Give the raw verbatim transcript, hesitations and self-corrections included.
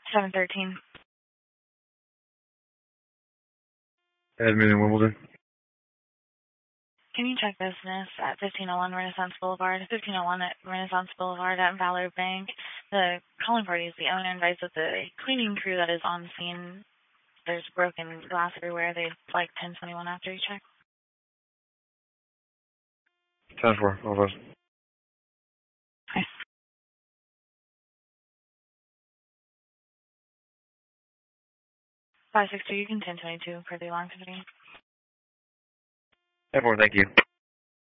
seven thirteen. Admin in Wimbledon. Can you check business at fifteen oh one Renaissance Boulevard? fifteen oh one at Renaissance Boulevard at Valor Bank. The calling party is the owner advised that the cleaning crew that is on scene, there's broken glass everywhere. They'd like ten twenty-one after you check. ten four, over. Okay. five six two, you can ten twenty-two for the alarm company. ten four, thank you.